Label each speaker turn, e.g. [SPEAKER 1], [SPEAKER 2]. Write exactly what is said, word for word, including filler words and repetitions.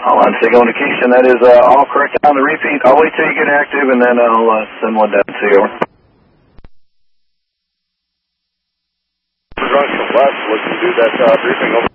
[SPEAKER 1] All on Signal to Kingston, that is uh, all correct on the repeat. I'll wait till you get active and then I'll uh, send one down to you.
[SPEAKER 2] We're going from west, looking to do that uh, briefing over.